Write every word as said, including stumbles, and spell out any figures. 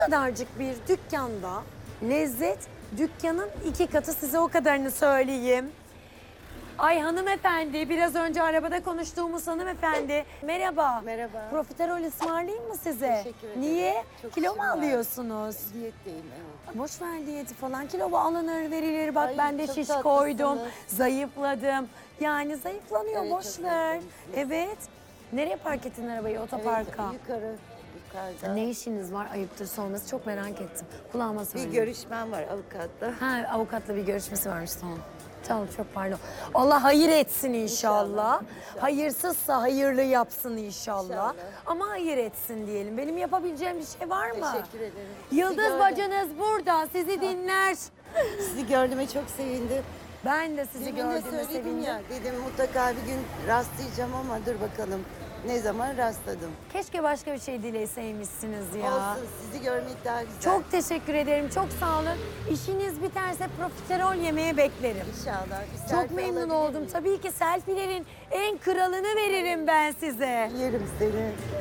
kadarcık bir dükkanda lezzet dükkanın iki katı, size o kadarını söyleyeyim. Ay hanımefendi, biraz önce arabada konuştuğumuz hanımefendi. Merhaba. Merhaba. Profiterol ısmarlayayım mı size? Teşekkür ederim. Niye? Çok Kilo mu işim var. alıyorsunuz? Diyetteyim, evet. Boş ver diyeti falan. Kilo mu alınır verilir. Bak Ay, ben de çok şiş tatlısınız. koydum. Zayıfladım. Yani zayıflanıyor, Evet, boş çok ver. zayıflamışsınız. Evet. Nereye park ettin arabayı? Otoparka. Evet, yukarı, yukarıda. Ne işiniz var? Ayıptır sorması. Çok merak ettim. Kulağıma Bir söyleyin. görüşmem var avukatla. Ha, avukatla bir görüşmesi varmış, tamam. Tamam, çok pardon. Allah hayır etsin inşallah. İnşallah, inşallah. Hayırsızsa hayırlı yapsın inşallah. İnşallah. Ama hayır etsin diyelim. Benim yapabileceğim bir şey var mı? Teşekkür ederim. Yıldız Sizi gördüm. bacınız burada, sizi dinler. Sizi gördüğüme çok sevindim. Ben de sizi Demin de gördüğüme söyledim sevindim. ya, dedim mutlaka bir gün rastlayacağım ama dur bakalım ne zaman rastladım. Keşke başka bir şey dileseymişsiniz ya. Olsun, sizi görmek daha güzel. Çok teşekkür ederim, çok sağ olun. İşiniz biterse profiterol yemeye beklerim. İnşallah. Bir Çok selfie memnun alabilir oldum. miyim? Tabii ki selfilerin en kralını veririm ben size. Yerim seni.